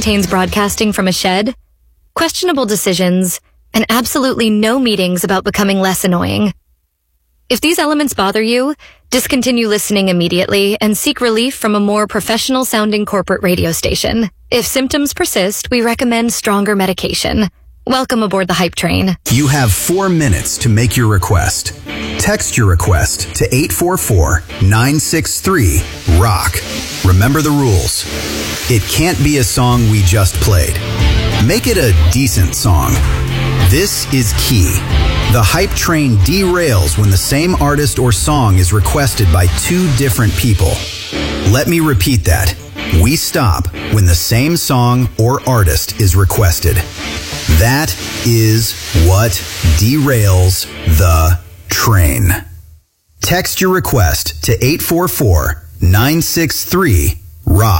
contains broadcasting from a shed, questionable decisions, and absolutely no meetings about becoming less annoying. If these elements bother you, discontinue listening immediately and seek relief from a more professional-sounding corporate radio station. If symptoms persist, we recommend stronger medication. Welcome aboard the Hype Train. You have 4 minutes to make your request. Text your request to 844-963-ROCK. Remember the rules. It can't be a song we just played. Make it a decent song. This is key. The Hype Train derails when the same artist or song is requested by 2 different people. Let me repeat that. We stop when the same song or artist is requested. That is what derails the train. Text your request to 844-963-ROCK.